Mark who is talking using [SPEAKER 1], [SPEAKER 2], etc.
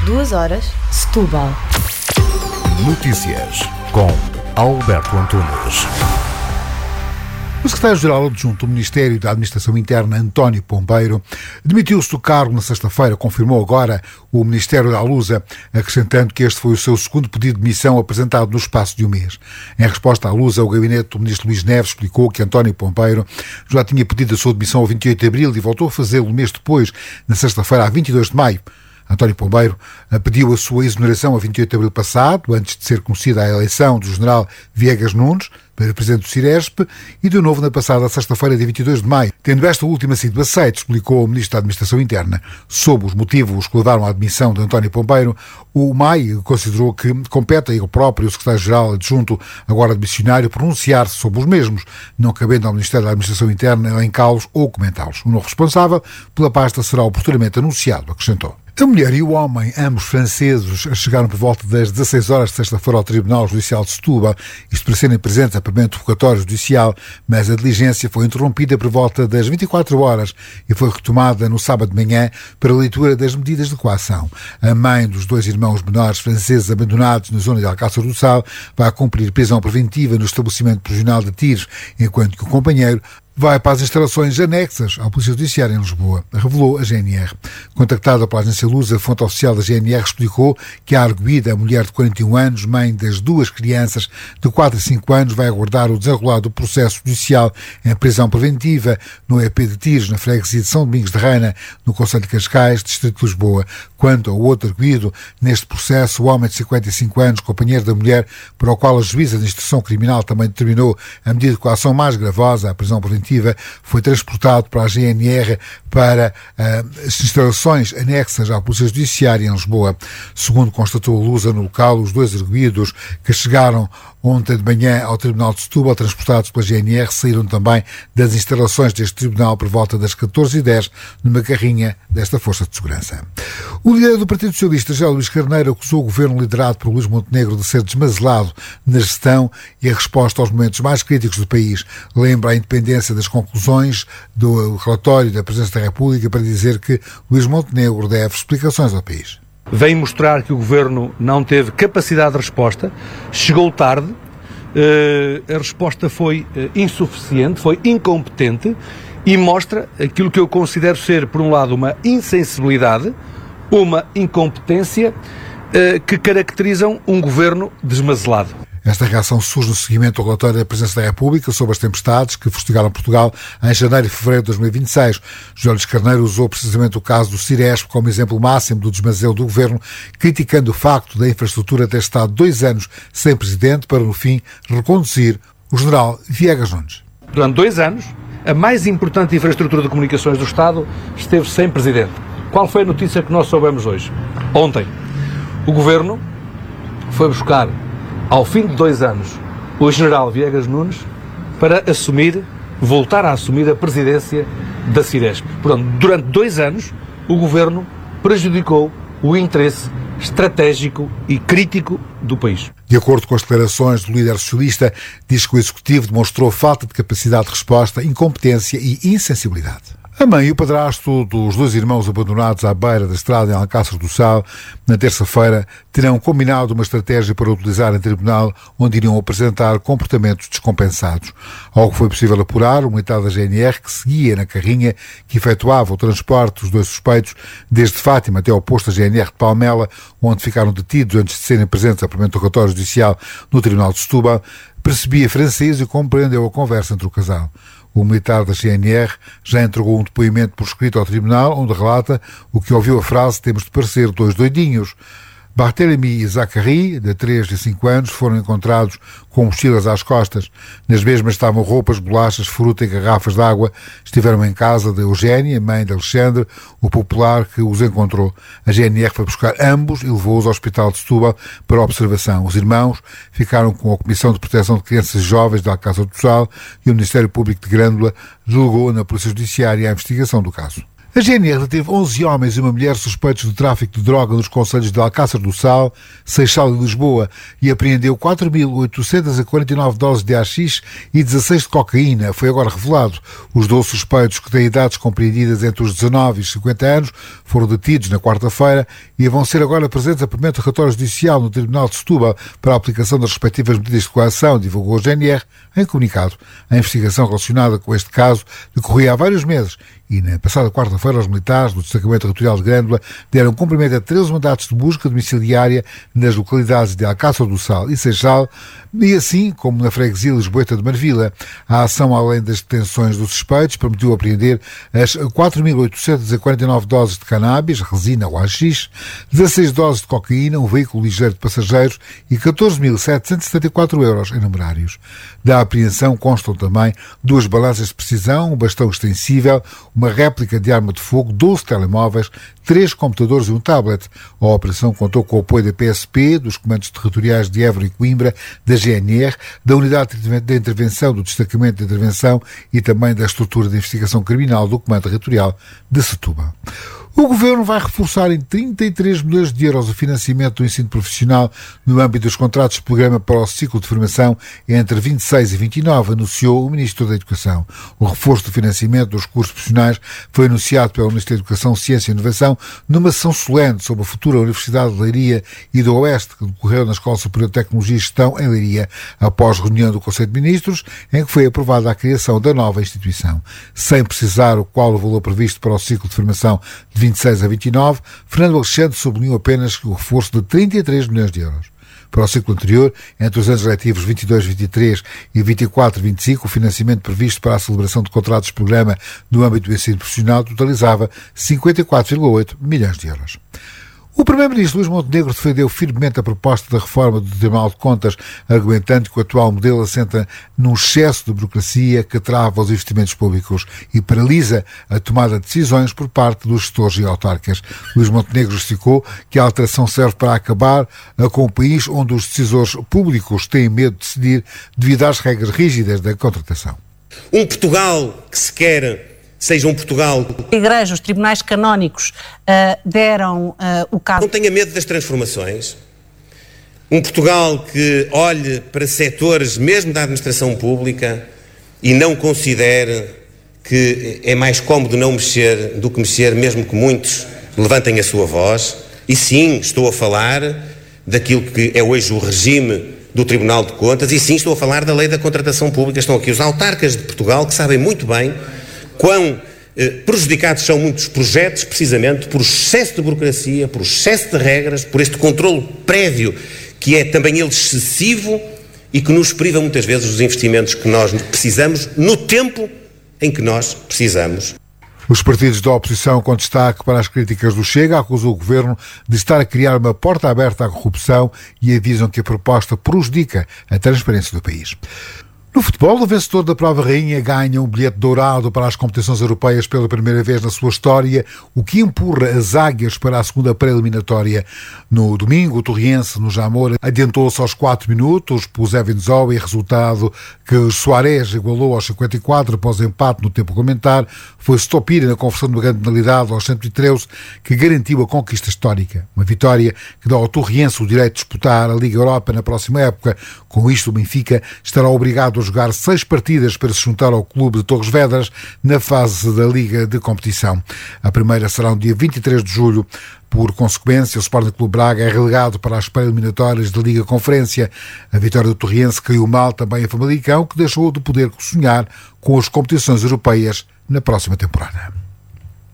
[SPEAKER 1] 2 horas, Setúbal.
[SPEAKER 2] Notícias com Alberto Antunes. O secretário-geral adjunto do Ministério da Administração Interna, António Pombeiro, demitiu-se do cargo na sexta-feira, confirmou agora o Ministério da Lusa, acrescentando que este foi o seu segundo pedido de demissão apresentado no espaço de um mês. Em resposta à Lusa, o gabinete do ministro Luís Neves explicou que António Pombeiro já tinha pedido a sua demissão a 28 de abril e voltou a fazê-lo um mês depois, na sexta-feira, a 22 de maio. António Pombeiro pediu a sua exoneração a 28 de abril passado, antes de ser conhecida a eleição do general Viegas Nunes para presidente do Ciresp, e de novo na passada sexta-feira, dia 22 de maio. Tendo esta última sido aceita, explicou o ministro da Administração Interna. Sob os motivos que levaram à admissão de António Pombeiro, o MAI considerou que compete a ele próprio, o secretário-geral adjunto, agora demissionário, pronunciar-se sobre os mesmos, não cabendo ao Ministério da Administração Interna elencá-los ou comentá-los. O novo responsável pela pasta será oportunamente anunciado, acrescentou. A mulher e o homem, ambos franceses, chegaram por volta das 16 horas de sexta-feira ao Tribunal Judicial de Setúbal, isto para serem presentes a primeiro interrogatório judicial, mas a diligência foi interrompida por volta das 24 horas e foi retomada no sábado de manhã para a leitura das medidas de coação. A mãe dos dois irmãos menores franceses abandonados na zona de Alcácer do Sal vai cumprir prisão preventiva no estabelecimento prisional de Tires, enquanto que o companheiro vai para as instalações anexas ao Polícia Judiciária em Lisboa, revelou a GNR. Contactada pela agência Lusa, a fonte oficial da GNR explicou que a arguida, a mulher de 41 anos, mãe das duas crianças de 4 e 5 anos, vai aguardar o desenrolar do processo judicial em prisão preventiva no EP de Tires, na freguesia de São Domingos de Reina, no concelho de Cascais, distrito de Lisboa. Quanto ao outro arguido, neste processo, o homem de 55 anos, companheiro da mulher, para o qual a juíza de instrução criminal também determinou a medida de coação mais gravosa, a prisão preventiva, foi transportado para a GNR para as instalações anexas à Polícia Judiciária em Lisboa. Segundo constatou a Lusa no local, os dois arguidos que chegaram ontem de manhã ao Tribunal de Setúbal, transportados pela GNR, saíram também das instalações deste tribunal por volta das 14h10 numa carrinha desta Força de Segurança. O líder do Partido Socialista, José Luís Carneiro, acusou o governo liderado por Luís Montenegro de ser desmazelado na gestão e a resposta aos momentos mais críticos do país. Lembra a independência das conclusões do relatório da Presidência da República para dizer que Luís Montenegro deve explicações ao país.
[SPEAKER 3] Vem mostrar que o Governo não teve capacidade de resposta, chegou tarde, a resposta foi insuficiente, foi incompetente e mostra aquilo que eu considero ser, por um lado, uma insensibilidade, uma incompetência que caracterizam um Governo desmazelado.
[SPEAKER 2] Esta reação surge no seguimento do relatório da Presidência da República sobre as tempestades que fustigaram Portugal em janeiro e fevereiro de 2026. José Luís Carneiro usou precisamente o caso do Ciresp como exemplo máximo do desmazelo do Governo, criticando o facto da infraestrutura ter estado 2 anos sem Presidente para, no fim, reconduzir o general Viegas Nunes.
[SPEAKER 3] Durante 2 anos, a mais importante infraestrutura de comunicações do Estado esteve sem Presidente. Qual foi a notícia que nós soubemos hoje? Ontem, o Governo foi buscar, ao fim de 2 anos, o general Viegas Nunes para voltar a assumir a presidência da Ciresp. Portanto, durante 2 anos, o Governo prejudicou o interesse estratégico e crítico do país.
[SPEAKER 2] De acordo com as declarações do líder socialista, diz que o Executivo demonstrou falta de capacidade de resposta, incompetência e insensibilidade. A mãe e o padrasto dos 2 irmãos abandonados à beira da estrada em Alcácer do Sal, na terça-feira, terão combinado uma estratégia para utilizar em tribunal onde iriam apresentar comportamentos descompensados. Ao que foi possível apurar, o militar da GNR que seguia na carrinha que efetuava o transporte dos 2 suspeitos desde Fátima até ao posto da GNR de Palmela, onde ficaram detidos antes de serem presentes ao primeiro interrogatório judicial no Tribunal de Setúbal, percebia francês e compreendeu a conversa entre o casal. O militar da GNR já entregou um depoimento por escrito ao tribunal, onde relata o que ouviu a frase "temos de parecer 2 doidinhos". Barthélemy e Zachary, de 3 e 5 anos, foram encontrados com mochilas às costas. Nas mesmas estavam roupas, bolachas, fruta e garrafas de água. Estiveram em casa de Eugénia, mãe de Alexandre, o popular que os encontrou. A GNR foi buscar ambos e levou-os ao Hospital de Setúbal para observação. Os irmãos ficaram com a Comissão de Proteção de Crianças e Jovens de Alcácer do Sal e o Ministério Público de Grândola delegou na Polícia Judiciária a investigação do caso. A GNR deteve 11 homens e uma mulher suspeitos de tráfico de droga nos concelhos de Alcácer do Sal, Seixal e Lisboa e apreendeu 4.849 doses de haxixe e 16 de cocaína. Foi agora revelado. Os 12 suspeitos, que têm idades compreendidas entre os 19 e os 50 anos, foram detidos na quarta-feira e vão ser agora presentes a primeiro interrogatório judicial no Tribunal de Setúbal para a aplicação das respectivas medidas de coação, divulgou a GNR em comunicado. A investigação relacionada com este caso decorria há vários meses e na passada quarta-feira os militares do Destacamento Territorial de Grândola deram cumprimento a 13 mandatos de busca domiciliária nas localidades de Alcácer do Sal e Seixal, e assim como na freguesia lisboeta de Marvila. A ação, além das detenções dos suspeitos, permitiu apreender as 4.849 doses de cannabis, resina ou haxixe, 16 doses de cocaína, um veículo ligeiro de passageiros e 14.774 euros em numerários. Da apreensão constam também 2 balanças de precisão, um bastão extensível, uma réplica de arma de fogo, 12 telemóveis, 3 computadores e um tablet. A operação contou com o apoio da PSP, dos comandos territoriais de Évora e Coimbra, da GNR, da Unidade de Intervenção do Destacamento de Intervenção e também da Estrutura de Investigação Criminal do Comando Territorial de Setúbal. O Governo vai reforçar em 33 milhões de euros o financiamento do ensino profissional no âmbito dos contratos de programa para o ciclo de formação entre 26 e 29, anunciou o Ministro da Educação. O reforço do financiamento dos cursos profissionais foi anunciado pelo Ministro da Educação, Ciência e Inovação numa sessão solene sobre a futura Universidade de Leiria e do Oeste, que decorreu na Escola Superior de Tecnologia e Gestão em Leiria, após reunião do Conselho de Ministros, em que foi aprovada a criação da nova instituição. Sem precisar qual o valor previsto para o ciclo de formação de 26 a 29, Fernando Alexandre sublinhou apenas o reforço de 33 milhões de euros. Para o ciclo anterior, entre os anos letivos 22-23 e 24-25, o financiamento previsto para a celebração de contratos de programa no âmbito do ensino profissional totalizava 54,8 milhões de euros. O Primeiro-Ministro Luís Montenegro defendeu firmemente a proposta da reforma do Tribunal de Contas, argumentando que o atual modelo assenta num excesso de burocracia que trava os investimentos públicos e paralisa a tomada de decisões por parte dos gestores e autarcas. Luís Montenegro justificou que a alteração serve para acabar com um país onde os decisores públicos têm medo de decidir devido às regras rígidas da contratação.
[SPEAKER 4] Um Portugal que se quer seja um Portugal...
[SPEAKER 5] A Igreja, os tribunais canónicos deram o caso...
[SPEAKER 4] Não tenha medo das transformações. Um Portugal que olhe para setores, mesmo da administração pública, e não considere que é mais cómodo não mexer do que mexer, mesmo que muitos levantem a sua voz. E sim, estou a falar daquilo que é hoje o regime do Tribunal de Contas, e sim, estou a falar da Lei da Contratação Pública. Estão aqui os autarcas de Portugal que sabem muito bem quão prejudicados são muitos projetos, precisamente por excesso de burocracia, por excesso de regras, por este controle prévio que é também ele excessivo e que nos priva muitas vezes dos investimentos que nós precisamos no tempo em que nós precisamos.
[SPEAKER 2] Os partidos da oposição, com destaque para as críticas do Chega, acusam o Governo de estar a criar uma porta aberta à corrupção e avisam que a proposta prejudica a transparência do país. No futebol, o vencedor da Prova Rainha ganha um bilhete dourado para as competições europeias pela primeira vez na sua história, o que empurra as águias para a segunda pré-eliminatória. No domingo, o Torriense, no Jamor, adiantou-se aos 4 minutos, pôs Evin Zoe, resultado que Soares igualou aos 54 após empate no tempo complementar. Foi Stopira na conversão de uma grande penalidade aos 113 que garantiu a conquista histórica. Uma vitória que dá ao Torriense o direito de disputar a Liga Europa na próxima época. Com isto, o Benfica estará obrigado a jogar 6 partidas para se juntar ao clube de Torres Vedras na fase da Liga de Competição. A primeira será no dia 23 de julho. Por consequência, o Sporting Clube Braga é relegado para as pré-eliminatórias da Liga Conferência. A vitória do Torriense caiu mal também a Famalicão, que deixou de poder sonhar com as competições europeias na próxima temporada.